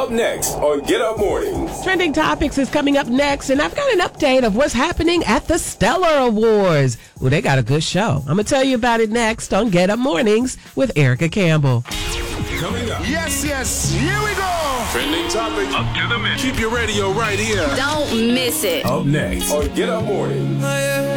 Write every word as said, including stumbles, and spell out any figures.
Up next on Get Up Mornings. Trending Topics is coming up next, and I've got an update of what's happening at the Stellar Awards. Well, they got a good show. I'm going to tell you about it next on Get Up Mornings with Erica Campbell. Coming up. Yes, yes, here we go. Trending Topics. Up to the minute. Keep your radio right here. Don't miss it. Up next on Get Up Mornings.